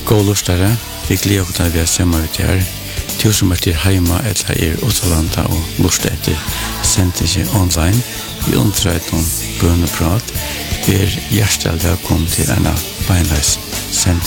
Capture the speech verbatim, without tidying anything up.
God lustare, vi gleder oss til vi har sammen ut her. Du som er til heima eller er utalanda og lusta etter sender seg online. Vi undrer om bønneprat. Vi er hjertelig velkommen til en beinleis sending.